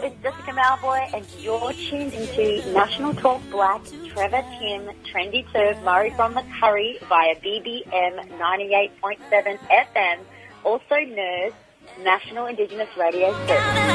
it's Jessica Malboy, and you're tuned into National Talk Black, Trevor Tim, Trendy Turf, Murray from the Curry via BBM 98.7 FM, also NERS, National Indigenous Radio Service.